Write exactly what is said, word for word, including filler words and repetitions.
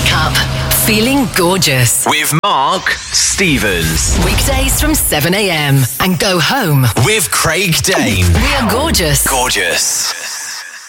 Wake up feeling gorgeous with Mark Stevens. Weekdays from seven a.m. and go home with Craig Dane. We are gorgeous. Gorgeous.